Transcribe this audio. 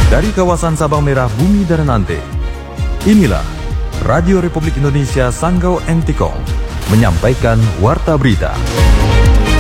Dari kawasan Sabang Merah Bumi Daranante, inilah Radio Republik Indonesia Sanggau Entikong menyampaikan Warta Berita.